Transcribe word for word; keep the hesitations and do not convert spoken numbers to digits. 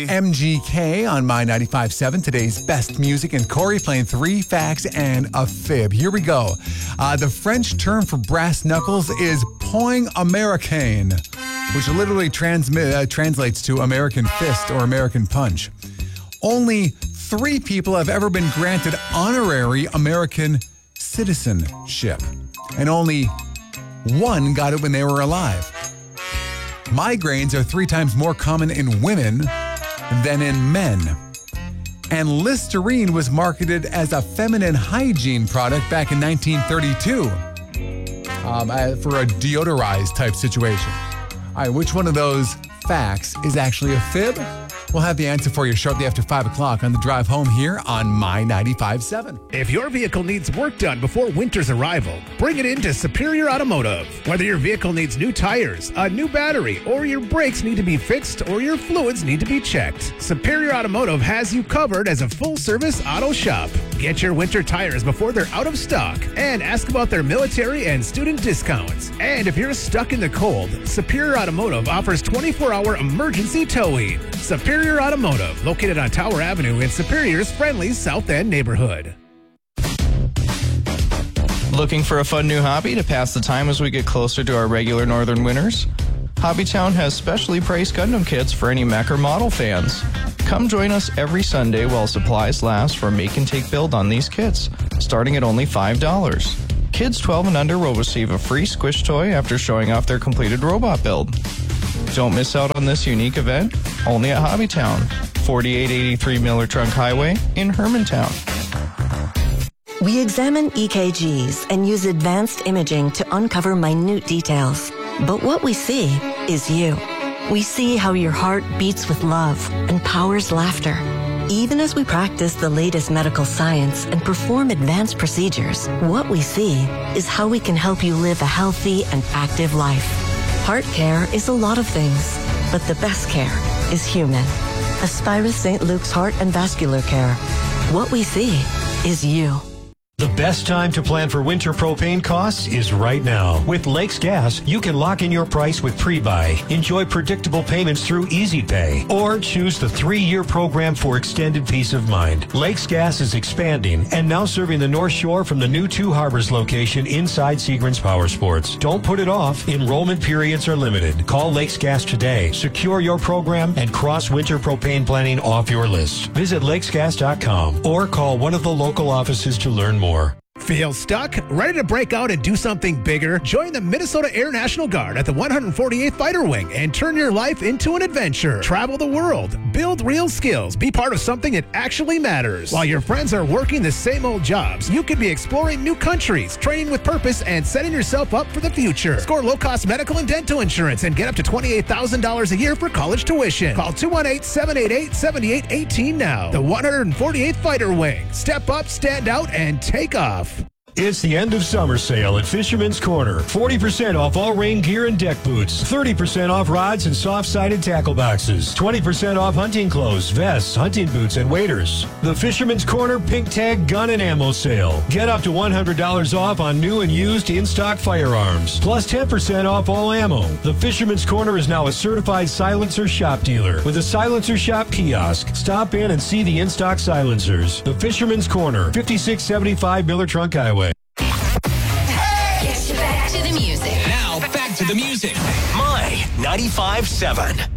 M G K on My ninety-five point seven, today's best music, and Corey playing three facts and a fib. Here we go. Uh, the French term for brass knuckles is poing américain, which literally transmi- uh, translates to American fist or American punch. Only three people have ever been granted honorary American citizenship, and only one got it when they were alive. Migraines are three times more common in women than in men. And Listerine was marketed as a feminine hygiene product back in nineteen thirty-two um, uh, for a deodorized type situation. All right, which one of those facts is actually a fib? We'll have the answer for you shortly after five o'clock on the drive home here on My ninety-five point seven. If your vehicle needs work done before winter's arrival, bring it in to Superior Automotive. Whether your vehicle needs new tires, a new battery, or your brakes need to be fixed or your fluids need to be checked, Superior Automotive has you covered as a full-service auto shop. Get your winter tires before they're out of stock and ask about their military and student discounts. And if you're stuck in the cold, Superior Automotive offers twenty-four hour emergency towing. Superior Automotive, located on Tower Avenue in Superior's friendly South End neighborhood. Looking for a fun new hobby to pass the time as we get closer to our regular northern winters? Hobbytown has specially priced Gundam kits for any mech or model fans. Come join us every Sunday while supplies last for make and take build on these kits, starting at only five dollars. Kids twelve and under will receive a free squish toy after showing off their completed robot build. Don't miss out on this unique event, only at Hobbytown, forty-eight eighty-three Miller Trunk Highway in Hermantown. We examine E K Gs and use advanced imaging to uncover minute details. But what we see is you. We see how your heart beats with love and powers laughter. Even as we practice the latest medical science and perform advanced procedures, what we see is how we can help you live a healthy and active life. Heart care is a lot of things, but the best care is human. Aspirus Saint Luke's Heart and Vascular Care. What we see is you. The best time to plan for winter propane costs is right now. With Lakes Gas, you can lock in your price with pre-buy, enjoy predictable payments through Easy Pay, or choose the three-year program for extended peace of mind. Lakes Gas is expanding and now serving the North Shore from the new Two Harbors location inside Seagram's Power Sports. Don't put it off. Enrollment periods are limited. Call Lakes Gas today. Secure your program and cross winter propane planning off your list. Visit lakes gas dot com or call one of the local offices to learn more. Feel stuck? Ready to break out and do something bigger? Join the Minnesota Air National Guard at the one hundred forty-eighth Fighter Wing and turn your life into an adventure. Travel the world, build real skills, be part of something that actually matters. While your friends are working the same old jobs, you could be exploring new countries, training with purpose, and setting yourself up for the future. Score low-cost medical and dental insurance and get up to twenty-eight thousand dollars a year for college tuition. Call two one eight, seven eight eight, seven eight one eight now. The one hundred forty-eighth Fighter Wing. Step up, stand out, and take off. It's the end of summer sale at Fisherman's Corner. forty percent off all rain gear and deck boots. thirty percent off rods and soft-sided tackle boxes. twenty percent off hunting clothes, vests, hunting boots, and waders. The Fisherman's Corner Pink Tag Gun and Ammo Sale. Get up to one hundred dollars off on new and used in-stock firearms. Plus ten percent off all ammo. The Fisherman's Corner is now a certified silencer shop dealer with a silencer shop kiosk. Stop in and see the in-stock silencers. The Fisherman's Corner, fifty-six seventy-five Miller Trunk Highway. Back to the music. Now, back to the music. My ninety-five point seven.